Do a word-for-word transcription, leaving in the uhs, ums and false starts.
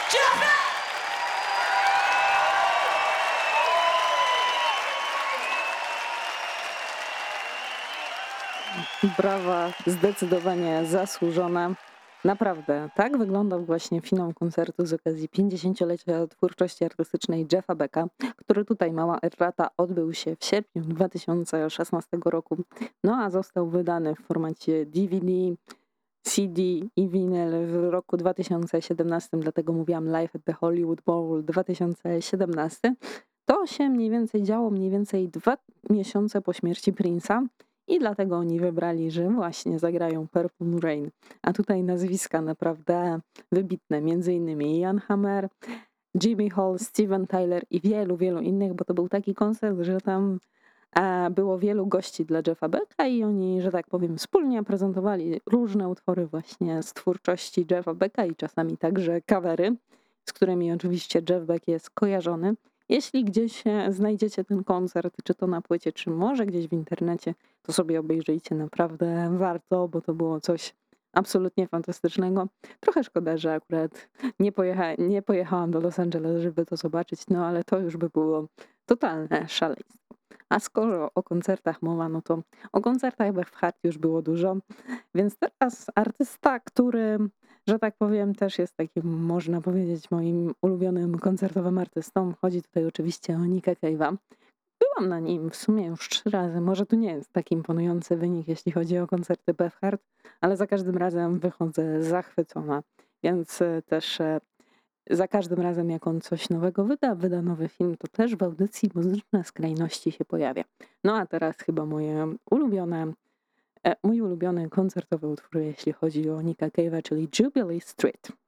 Brawa, zdecydowanie zasłużone. Naprawdę, tak wyglądał właśnie finał koncertu z okazji pięćdziesięciolecia twórczości artystycznej Jeffa Becka, który tutaj, mała errata, odbył się w sierpniu dwa tysiące szesnastego roku. No a został wydany w formacie D V D, C D i winyl w roku dwa tysiące siedemnastym, dlatego mówiłam Live at the Hollywood Bowl dwa tysiące siedemnasty. To się mniej więcej działo mniej więcej dwa miesiące po śmierci Prince'a. I dlatego oni wybrali, że właśnie zagrają Purple Rain. A tutaj nazwiska naprawdę wybitne, między innymi Jan Hammer, Jimmy Hall, Steven Tyler i wielu, wielu innych, bo to był taki koncert, że tam e, było wielu gości dla Jeffa Becka i oni, że tak powiem, wspólnie prezentowali różne utwory właśnie z twórczości Jeffa Becka i czasami także covery, z którymi oczywiście Jeff Beck jest kojarzony. Jeśli gdzieś znajdziecie ten koncert, czy to na płycie, czy może gdzieś w internecie, to sobie obejrzyjcie, naprawdę warto, bo to było coś absolutnie fantastycznego. Trochę szkoda, że akurat nie, pojecha nie pojechałam do Los Angeles, żeby to zobaczyć, no ale to już by było totalne szaleństwo. A skoro o koncertach mowa, no to o koncertach Beth Hart już było dużo, więc teraz artysta, który, że tak powiem, też jest takim, można powiedzieć, moim ulubionym koncertowym artystą. Chodzi tutaj oczywiście o Nicka Cave'a. Byłam na nim w sumie już trzy razy. Może to nie jest taki imponujący wynik, jeśli chodzi o koncerty Beth Hart, ale za każdym razem wychodzę zachwycona. Więc też za każdym razem, jak on coś nowego wyda, wyda nowy film, to też w audycji Muzyczne Skrajności się pojawia. No a teraz chyba moje ulubione, mój ulubiony koncertowy utwór, jeśli chodzi o Nicka Cave'a, czyli Jubilee Street.